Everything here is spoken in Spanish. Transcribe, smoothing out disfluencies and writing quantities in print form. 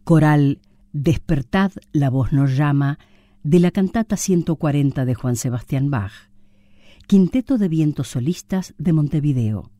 Coral Despertad, la voz nos llama, de la cantata 140 de Juan Sebastián Bach. Quinteto de vientos solistas de Montevideo.